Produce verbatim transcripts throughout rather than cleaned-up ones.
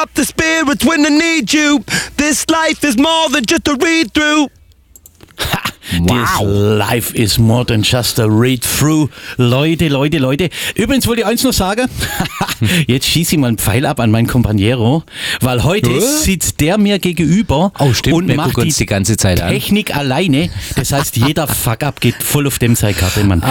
up the spirits when I need you. This life is more than just a read-through. Ha, wow. This life is more than just a read-through. Leute, Leute, Leute. Übrigens wollte ich eins noch sagen. Jetzt schieße ich mal einen Pfeil ab an meinen Kompaniero, weil heute uh? sitzt der mir gegenüber oh, stimmt, und macht die, die ganze Zeit Technik an. alleine. Das heißt, jeder Fuck-up geht voll auf dem seine Karte, Mann.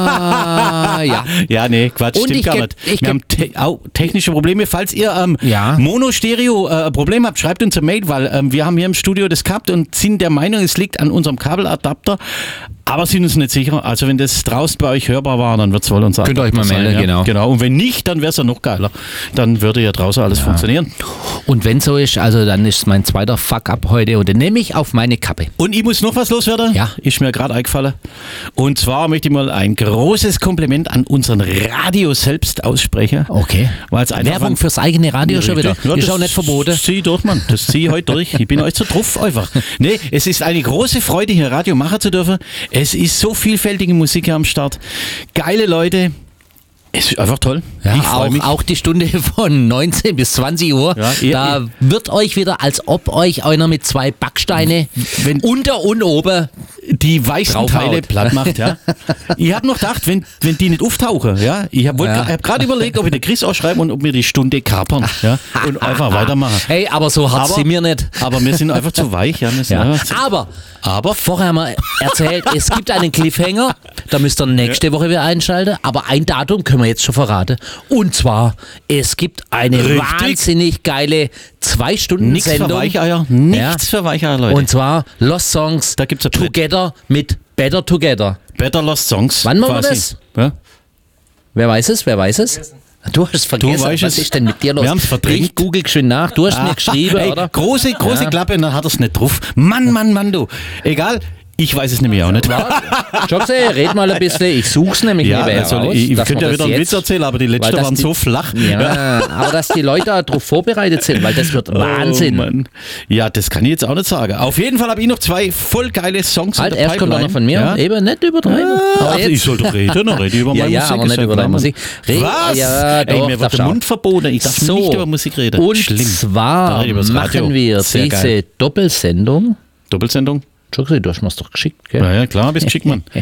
Ah, ja. Ja, nee, Quatsch, und stimmt gar ge- nicht. Wir haben te- auch technische Probleme. Falls ihr ähm, ja. Mono-Stereo-Problem äh, habt, schreibt uns eine Mail, weil ähm, wir haben hier im Studio das gehabt und sind der Meinung, es liegt an unserem Kabeladapter, aber sind uns nicht sicher. Also wenn das draußen bei euch hörbar war, dann wird es wohl unser Könnt ihr euch mal melden, ja. genau. genau. Und wenn nicht, dann wäre es ja noch geiler. Dann würde ja draußen alles ja. funktionieren. Und wenn so ist, also dann ist mein zweiter Fuck-up heute und den nehme ich auf meine Kappe. Und ich muss noch was loswerden. Ja. Ist mir gerade eingefallen. Und zwar möchte ich mal ein großes Kompliment an unseren Radio selbst aussprechen. Okay. Werbung fürs eigene Radio ja, schon wieder. Ja, ist auch nicht verboten. Das zieh ich durch, Mann. Das zieh ich heute durch. Ich bin euch zu drauf einfach. Nee, es ist eine große Freude, hier Radio machen zu dürfen. Es ist so vielfältige Musik hier am Start. Geile Leute. Es ist einfach toll. Ja, ich auch, mich. auch die Stunde von neunzehn bis zwanzig Uhr. Ja, ihr, da ihr. wird euch wieder, als ob euch einer mit zwei Backsteine wenn unter und oben die weißen draufhaut. Teile platt macht. Ja. Ich habe noch gedacht, wenn, wenn die nicht auftauchen, ja, ich habe Ja. hab gerade überlegt, ob ich den Chris ausschreibe und ob wir die Stunde kapern, ja, und einfach weitermachen. Hey, aber so hart Aber- sind wir nicht. Aber wir sind einfach zu weich. Ja, wir sind Ja. einfach zu, Aber, aber vorher haben wir erzählt, es gibt einen Cliffhanger, da müsst ihr nächste Woche wieder einschalten, aber ein Datum können wir jetzt schon verraten. Und zwar, es gibt eine Richtig. wahnsinnig geile zwei Stunden nichts für Sendung. Weicheier, nichts für Weicheier, Leute. Und zwar Lost Songs Da gibt's ein Brett. Together mit Better Together. Better Lost Songs. Wann machen wir quasi. das? Ja? Wer weiß es? Wer weiß es? Du hast es vergessen. Du weißt Was es. ist denn mit dir los? Wir haben's verdrängt. Ich google geschwind nach. Du hast mir geschrieben, Ey, oder? Große, große Ja. Klappe, dann hat er es nicht drauf. Mann, Mann, Mann, du. Egal, ich weiß es nämlich auch nicht. Joxe, red mal ein bisschen. Ich such's nämlich Ja, nebenher also, raus, ich, ich dass könnte wir ja das wieder einen jetzt- Witz erzählen, aber die weil letzten das waren die- so flach. Ja, aber dass die Leute darauf vorbereitet sind, weil das wird Wahnsinn. Oh, Mann. Ja, das kann ich jetzt auch nicht sagen. Auf jeden Fall habe ich noch zwei voll geile Songs Halt, in der erst kommt Pipeline. einer von mir. Ja? Eben, nicht übertreiben. Ah, aber also ich soll doch reden, noch rede ich über Ja, meine ja, Musik. aber nicht ist ja über klar, deine Mann. Musik. Red- Was? Ja, Ey, doch, mir wird darfst der auch. Mund verboten. Ich darf So. nicht über Musik reden. Und Schlimm. Da zwar rede ich übers Radio. machen wir Sehr diese geil. Doppelsendung. Doppelsendung? Joxe, du hast mir's doch geschickt, gell? Ja, ja, klar, bis geschickt, Mann.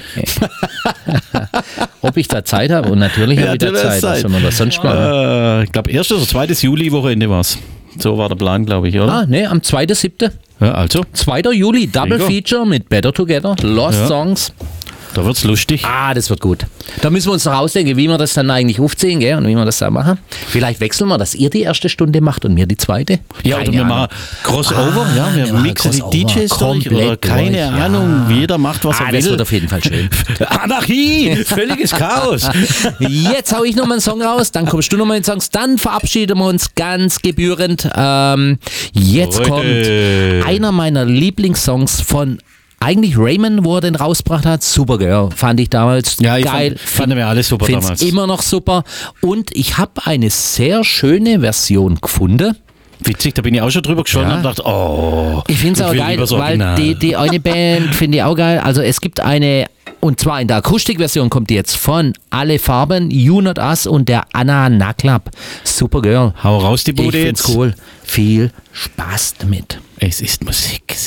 Ob ich da Zeit habe? Und natürlich habe ich da natürlich Zeit. Was Zeit. soll man das sonst machen? Äh, ich glaube, erstes oder zweites Juli-Wochenende war es. So war der Plan, glaube ich, oder? Ah, ne, am zweiten siebten Ja, also, zweiter Juli, Double Bingo. Feature mit Better Together, Lost Ja. Songs. da wird's lustig. Ah, das wird gut. Da müssen wir uns noch ausdenken, wie wir das dann eigentlich aufziehen, gell? Und wie wir das da machen. Vielleicht wechseln wir, dass ihr die erste Stunde macht und mir die zweite. Ja, oder Keine wir Ahnung. machen Crossover, Ah, ja, wir wir machen mixen die Crossover. D Js durch Komplett oder keine durch, ja. Ahnung, jeder macht, was Ah, er das will. wird auf jeden Fall schön. Anarchie, völliges Chaos. Jetzt hau ich nochmal einen Song raus, dann kommst du nochmal in den Songs, dann verabschieden wir uns ganz gebührend. Ähm, jetzt Leute. kommt einer meiner Lieblingssongs von eigentlich Raymond, wo er den rausgebracht hat. Supergirl, fand ich damals Ja, ich geil. fand, fanden wir alles super Find's damals. immer noch super. Und ich habe eine sehr schöne Version gefunden. Witzig, da bin ich auch schon drüber geschaut Ja. und dachte, oh. Ich finde es auch will geil, lieber das weil Original. die, die eine Band finde ich auch geil. Also es gibt eine, und zwar in der Akustikversion kommt die jetzt von Alle Farben, You Not Us und der Anna Naklab. Supergirl. Hau raus die Ich Bude find's jetzt. cool. Viel Spaß damit. Es ist Musik.